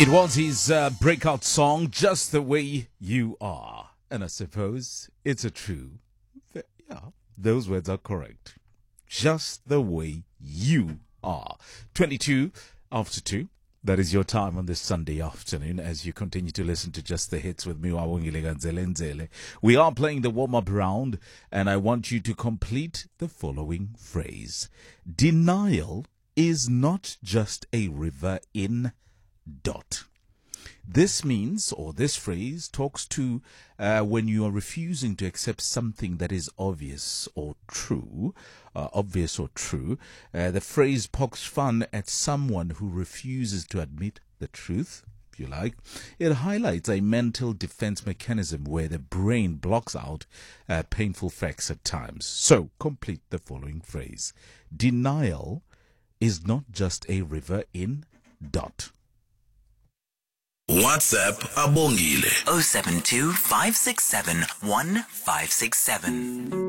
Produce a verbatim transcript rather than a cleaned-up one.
It was his uh, breakout song, Just the Way You Are. And I suppose it's a true. Yeah, those words are correct. Just the way you are. twenty-two after two. That is your time on this Sunday afternoon as you continue to listen to Just the Hits with me, Wawongile Ganzele Nzele. We are playing the warm-up round, and I want you to complete the following phrase. Denial is not just a river in dot. This means, or this phrase talks to uh, when you are refusing to accept something that is obvious or true, uh, obvious or true. Uh, the phrase pokes fun at someone who refuses to admit the truth, if you like. It highlights a mental defense mechanism where the brain blocks out uh, painful facts at times. So, complete the following phrase. Denial is not just a river in dot. WhatsApp Abongile oh seven two, five six seven, one five six seven.